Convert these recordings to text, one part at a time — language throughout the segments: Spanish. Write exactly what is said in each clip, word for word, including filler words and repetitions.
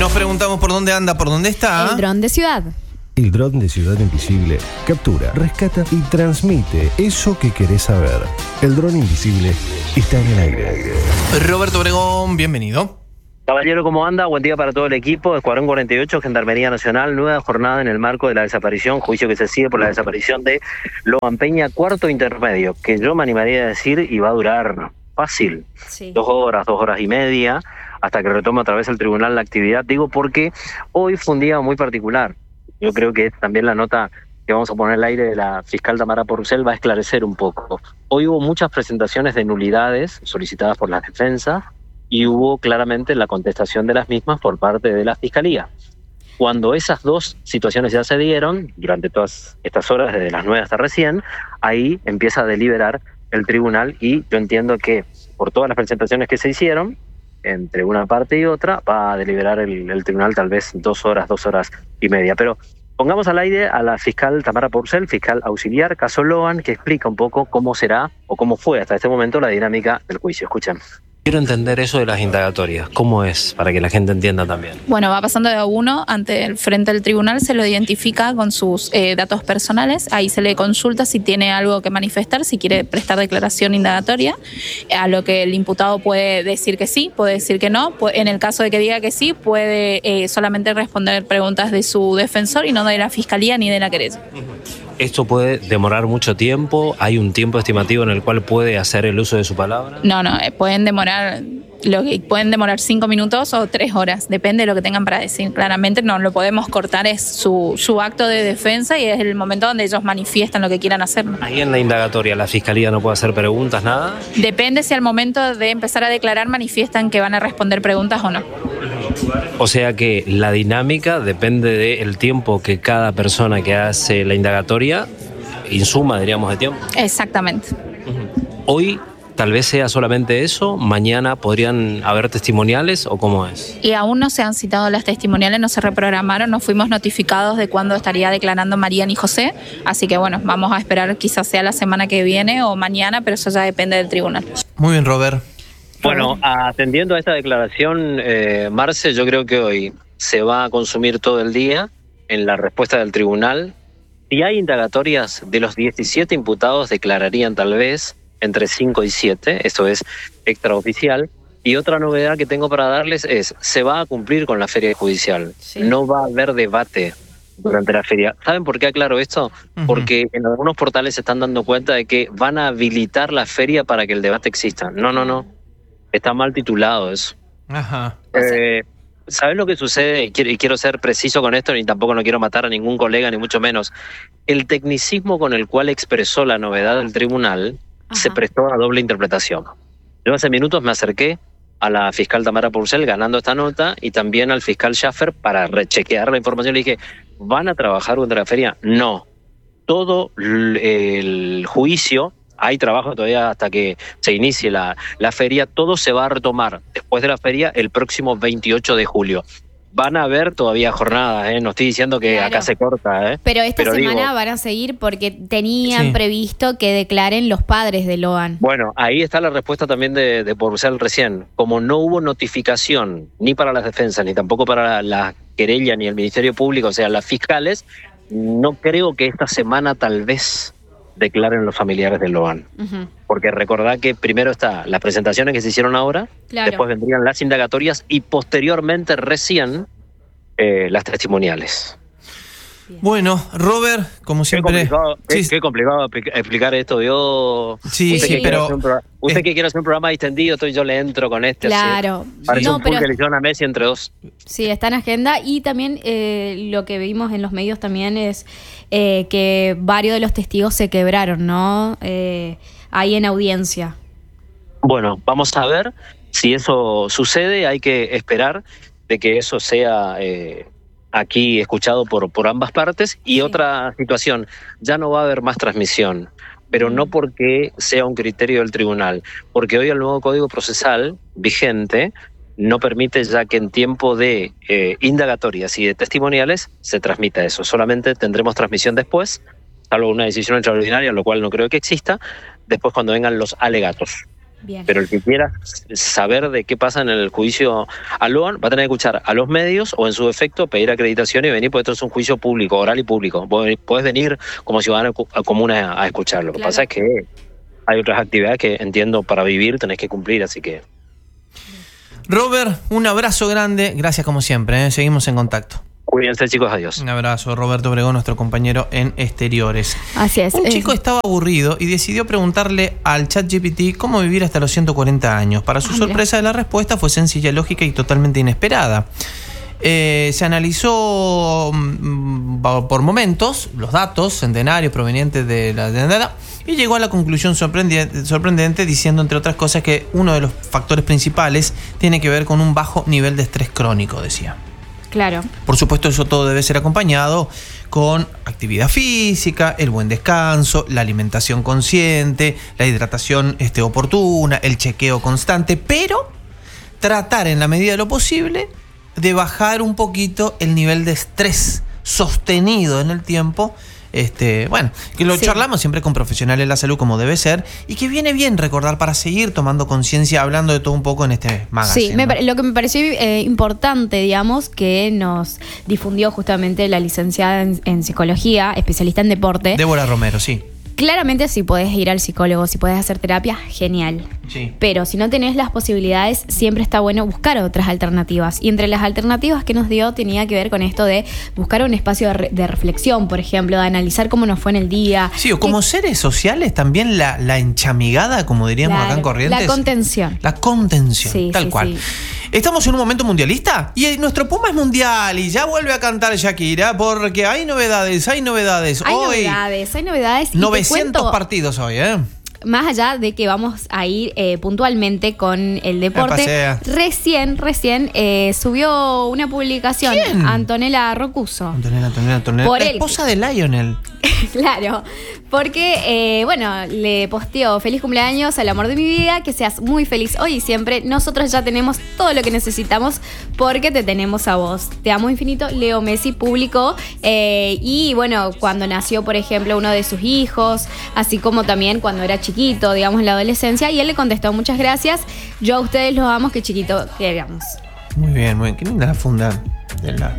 Nos preguntamos por dónde anda, por dónde está. El dron de ciudad. El dron de Ciudad Invisible captura, rescata y transmite eso que querés saber. El dron invisible está en el aire. Roberto Obregón, bienvenido. Caballero, ¿cómo anda? Buen día para todo el equipo. Escuadrón cuarenta y ocho, Gendarmería Nacional, nueva jornada en el marco de la desaparición, juicio que se sigue por la desaparición de Loan Peña, cuarto intermedio, que yo me animaría a decir y va a durar fácil, sí. dos horas, dos horas y media, hasta que retome otra vez el tribunal la actividad. Digo porque hoy fue un día muy particular. Yo creo que también la nota que vamos a poner al aire de la fiscal Tamara Porcel va a esclarecer un poco. Hoy hubo muchas presentaciones de nulidades solicitadas por las defensas y hubo claramente la contestación de las mismas por parte de la fiscalía. Cuando esas dos situaciones ya se dieron, durante todas estas horas, desde las nueve hasta recién, ahí empieza a deliberar el tribunal y yo entiendo que por todas las presentaciones que se hicieron, entre una parte y otra, va a deliberar el, el tribunal tal vez dos horas, dos horas y media. Pero pongamos al aire a la fiscal Tamara Porcel, fiscal auxiliar, caso Loan, que explica un poco cómo será o cómo fue hasta este momento la dinámica del juicio. Escuchen. Quiero entender eso de las indagatorias. ¿Cómo es? Para que la gente entienda también. Bueno, va pasando de a uno ante el frente del tribunal, se lo identifica con sus eh, datos personales, ahí se le consulta si tiene algo que manifestar, si quiere prestar declaración indagatoria, a lo que el imputado puede decir que sí, puede decir que no. En el caso de que diga que sí, puede eh, solamente responder preguntas de su defensor y no de la fiscalía ni de la querella. ¿Esto puede demorar mucho tiempo? ¿Hay un tiempo estimativo en el cual puede hacer el uso de su palabra? No, no, eh, pueden demorar lo que pueden demorar cinco minutos o tres horas, depende de lo que tengan para decir. Claramente no lo podemos cortar, es su, su acto de defensa y es el momento donde ellos manifiestan lo que quieran hacer. Ahí en la indagatoria, ¿la fiscalía no puede hacer preguntas, nada? Depende si al momento de empezar a declarar manifiestan que van a responder preguntas o no. O sea que la dinámica depende del tiempo que cada persona que hace la indagatoria insuma, diríamos, de tiempo. Exactamente. Hoy tal vez sea solamente eso, mañana podrían haber testimoniales o cómo es. Y aún no se han citado las testimoniales, no se reprogramaron, no fuimos notificados de cuándo estaría declarando María ni José, así que bueno, vamos a esperar, quizás sea la semana que viene o mañana, pero eso ya depende del tribunal. Muy bien, Robert. Bueno, atendiendo a esta declaración, eh, Marce, yo creo que hoy se va a consumir todo el día en la respuesta del tribunal. Si hay indagatorias, de los diecisiete imputados declararían tal vez entre cinco y siete, esto es extraoficial. Y otra novedad que tengo para darles es, se va a cumplir con la feria judicial. Sí. No va a haber debate durante la feria. ¿Saben por qué aclaro esto? Uh-huh. Porque en algunos portales se están dando cuenta de que van a habilitar la feria para que el debate exista. No, no, no. Está mal titulado eso. Ajá. Eh, ¿Sabes lo que sucede? Y quiero, y quiero ser preciso con esto, ni tampoco no quiero matar a ningún colega, ni mucho menos. El tecnicismo con el cual expresó la novedad del tribunal Ajá. se prestó a doble interpretación. Yo hace minutos me acerqué a la fiscal Tamara Porcel ganando esta nota y también al fiscal Schaffer para rechequear la información. Le dije, ¿van a trabajar contra la feria? No. Todo el juicio... Hay trabajo todavía hasta que se inicie la, la feria. Todo se va a retomar después de la feria el próximo veintiocho de julio. Van a haber todavía jornadas, ¿eh? No estoy diciendo que claro. acá se corta, ¿eh? Pero esta Pero semana digo, van a seguir porque tenían sí. previsto que declaren los padres de Loan. Bueno, ahí está la respuesta también de, de Porcel recién. Como no hubo notificación ni para las defensas, ni tampoco para la, la querella, ni el Ministerio Público, o sea, las fiscales, no creo que esta semana tal vez declaren los familiares de Loan. Uh-huh. Porque recordad que primero está las presentaciones que se hicieron ahora, claro. después vendrían las indagatorias y posteriormente recién eh, las testimoniales. Bueno, Robert, como siempre... Qué complicado, qué, sí. qué complicado explicar esto. Yo... Sí, usted sí, que pero... Programa, usted eh, que quiere hacer un programa distendido, estoy, yo le entro con este. Claro. Así. Parece no, un pool pero... que le hicieron a Messi entre dos. Sí, está en agenda. Y también eh, lo que vimos en los medios también es eh, que varios de los testigos se quebraron, ¿no? Eh, ahí en audiencia. Bueno, vamos a ver si eso sucede. Hay que esperar de que eso sea... Eh, aquí escuchado por, por ambas partes. Y sí. Otra situación, ya no va a haber más transmisión, pero mm. no porque sea un criterio del tribunal, porque hoy el nuevo Código Procesal vigente no permite ya que en tiempo de eh, indagatorias y de testimoniales se transmita eso. Solamente tendremos transmisión después, salvo una decisión extraordinaria, lo cual no creo que exista, después cuando vengan los alegatos. Bien. Pero el que quiera saber de qué pasa en el juicio a Loan va a tener que escuchar a los medios o en su defecto pedir acreditación y venir, porque esto es un juicio público, oral y público. Vos podés venir como ciudadano común a, a escucharlo. Lo que Claro. pasa es que hay otras actividades que entiendo para vivir tenés que cumplir, así que... Robert, un abrazo grande. Gracias como siempre, ¿eh? Seguimos en contacto. Cuídense, chicos, adiós. Un abrazo, Roberto Obregón, nuestro compañero en Exteriores. Así es. Un eh, chico estaba aburrido y decidió preguntarle al ChatGPT cómo vivir hasta los ciento cuarenta años. Para su Ah, mira. sorpresa, la respuesta fue sencilla, lógica y totalmente inesperada. Eh, se analizó mm, por momentos los datos centenarios provenientes de la de la- y llegó a la conclusión sorprendente, sorprendente diciendo, entre otras cosas, que uno de los factores principales tiene que ver con un bajo nivel de estrés crónico, decía. Claro. Por supuesto, eso todo debe ser acompañado con actividad física, el buen descanso, la alimentación consciente, la hidratación este, oportuna, el chequeo constante, pero tratar en la medida de lo posible de bajar un poquito el nivel de estrés sostenido en el tiempo. Este, bueno, que lo Sí. charlamos siempre con profesionales de la salud como debe ser, y que viene bien recordar para seguir tomando conciencia, hablando de todo un poco en este magazine. Sí, me ¿no? pare- lo que me pareció eh, importante, digamos, que nos difundió justamente la licenciada en, en psicología, especialista en deporte. Débora Romero, sí. Claramente, si podés ir al psicólogo, si podés hacer terapia, genial. Sí. Pero si no tenés las posibilidades, siempre está bueno buscar otras alternativas. Y entre las alternativas que nos dio tenía que ver con esto de buscar un espacio de, re- de reflexión, por ejemplo, de analizar cómo nos fue en el día. Sí, o como ¿Qué- seres sociales también la, la enchamigada, como diríamos Claro, acá en Corrientes. la contención. La contención, Sí, tal sí, cual. sí. Estamos en un momento mundialista y nuestro Puma es mundial y ya vuelve a cantar Shakira porque hay novedades, hay novedades. Hay Hoy novedades, hay novedades. y te novecientos cuento, partidos hoy, ¿eh? más allá de que vamos a ir eh, puntualmente con el deporte, pasea. recién, recién eh, subió una publicación ¿Quién? Antonella Rocuso. Antonella, Antonella, Antonella. Por la él. esposa de Lionel. Claro, porque, eh, bueno, le posteó feliz cumpleaños al amor de mi vida, que seas muy feliz hoy y siempre. Nosotros ya tenemos todo lo que necesitamos porque te tenemos a vos. Te amo infinito, Leo Messi publicó. eh, y bueno, cuando nació, por ejemplo, uno de sus hijos, así como también cuando era chiquito, digamos, en la adolescencia, y él le contestó, muchas gracias, yo a ustedes los amo, que chiquito que éramos. Muy bien, muy bien. Qué linda la funda. de la-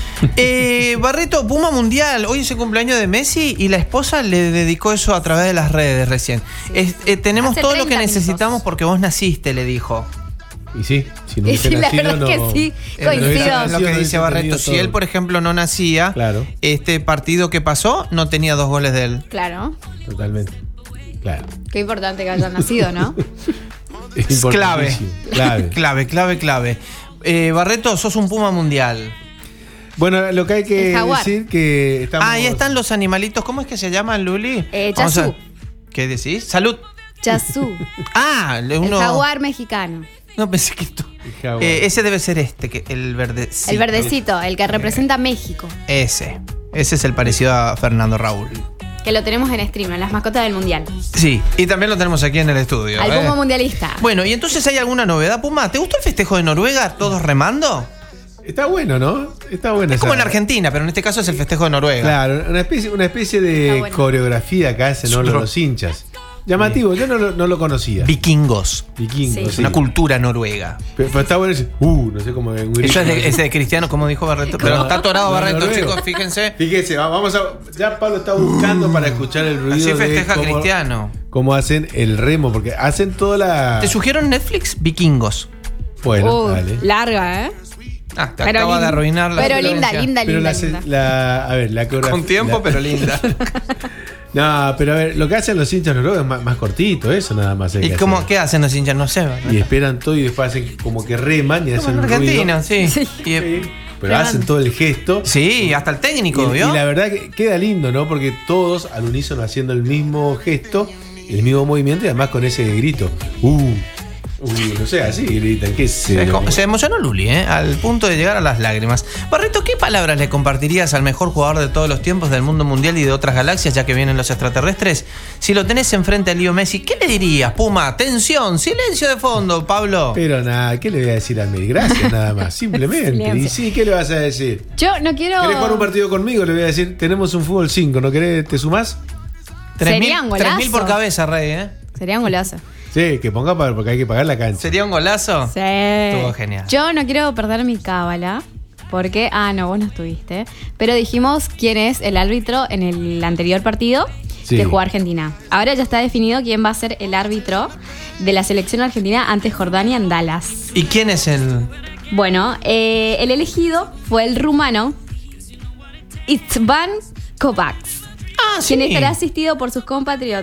eh, Barreto, Puma Mundial. Hoy es el cumpleaños de Messi y la esposa le dedicó eso a través de las redes recién. Es- eh, tenemos Hace todo lo que treinta necesitamos minutos. porque vos naciste, le dijo. Y sí, si no Y hubiese sí, la nacido, verdad no- que sí, Eh, coincido. lo que- nacido, lo no que hubiese dice Barreto, tenido si todo. él, por ejemplo, no nacía, Claro. este partido que pasó no tenía dos goles de él. Claro, Totalmente. Claro. qué importante que haya nacido, ¿no? Es Es clave. importantísimo. Clave. Clave, clave, clave. Eh, Barreto, sos un Puma Mundial. Bueno, lo que hay que El jaguar. decir que estamos. Ah, ahí están los animalitos. ¿Cómo es que se llaman, Luli? Eh, Vamos a- Yazú. ¿Qué decís? Salud. Yazú, Ah, le- el uno. jaguar mexicano. No pensé que esto. El jaguar. Eh, ese debe ser este, que el verdecito. El verdecito, el que representa a México. Ese. Ese es el parecido a Fernando Raúl. Que lo tenemos en stream, en las mascotas del mundial. Sí, y también lo tenemos aquí en el estudio. Al ¿eh? Puma mundialista. Bueno, y entonces hay alguna novedad, Puma. ¿Te gustó el festejo de Noruega? ¿Todos remando? Está bueno, ¿no? Está bueno. Es como esa- en Argentina, pero en este caso es el festejo de Noruega. Claro, una especie, una especie Está de bueno. coreografía que hacen, ¿no? los, los hinchas. Llamativo, yo no lo, no lo conocía. Vikingos. Vikingos, Sí. sí. Una cultura noruega. Pero, pero está bueno ese, uh, no sé cómo un grito. Eso es de, es de Cristiano, como dijo Barreto. Pero está atorado No, Barreto, noruego. chicos, fíjense. Fíjense, va- vamos a. Ya Pablo está buscando para escuchar el ruido. Así de festeja cómo- Cristiano. Cómo hacen el remo, porque hacen toda la. ¿Te sugiero en Netflix? Vikingos. Bueno, Uh, dale. larga, ¿eh? Ah, te Pero acaba de linda. arruinar la Pero linda, experiencia. linda, Pero linda, la, linda. la- a ver, la coreografía. Con tiempo, la- pero linda. No, pero a ver, lo que hacen los hinchas noruegos es más, más cortito, eso nada más. hay ¿Y que cómo, hacer. qué hacen los hinchas? No sé, ¿verdad? Y esperan todo y después hacen como que reman y Como hacen en un Argentina, ruido. sí. Y- Sí, pero Reman. hacen todo el gesto. sí, hasta el técnico, Y, ¿vio? y la verdad que queda lindo, ¿no? Porque todos al unísono haciendo el mismo gesto, el mismo movimiento y además con ese grito. Uh, uh no sé, así gritan. ¿Qué sé Se, yo? se emocionó Luli, ¿eh? Al punto de llegar a las lágrimas. Barreto, ¿qué palabras le compartirías al mejor jugador de todos los tiempos del mundo mundial y de otras galaxias, ya que vienen los extraterrestres? Si lo tenés enfrente a Leo Messi, ¿qué le dirías, Puma? Tensión, silencio de fondo, Pablo. Pero nada, ¿qué le voy a decir a Mel? Gracias nada más, simplemente. Silencio. Y sí, ¿qué le vas a decir? Yo no quiero. ¿Querés jugar un partido conmigo? Le voy a decir, tenemos un fútbol cinco, ¿no querés? ¿Te sumás? Tres mil, Sería un tres mil golazo. por cabeza, Rey, ¿eh? Sería un golazo. Sí, que ponga para, porque hay que pagar la cancha. ¿Sería un golazo? Sí. Estuvo genial. Yo no quiero perder mi cábala. Porque, ah, no, vos no estuviste. Pero dijimos quién es el árbitro en el anterior partido Sí. que jugó Argentina. Ahora ya está definido quién va a ser el árbitro de la selección argentina ante Jordania en Dallas. ¿Y quién es el...? Bueno, eh, el elegido fue el rumano István Kovacs, Ah, quien estará asistido por sus compatriotas